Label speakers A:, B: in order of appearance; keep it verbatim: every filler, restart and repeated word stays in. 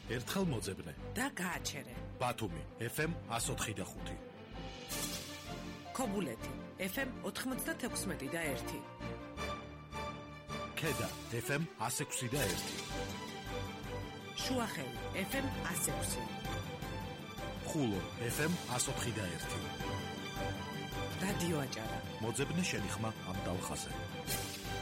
A: ერთხელ მოძებნე
B: და გააჩერე.
A: ბათუმი ეფ ემ εκατს ოთხი და ხუთი.
B: ქობულეთი ეფ ემ ოთხმოცდათექვსმეტი და ერთი.
A: ქედა ეფ ემ εκას ექვსი და ერთი.
B: შუახევი ეფ ემ εκას ექვსი.
A: ხულო ეფ ემ εκას ოთხი და ერთი.
B: რადიო აჭარა.
A: მოძებნე შენი ხმა ამ დალხაზე.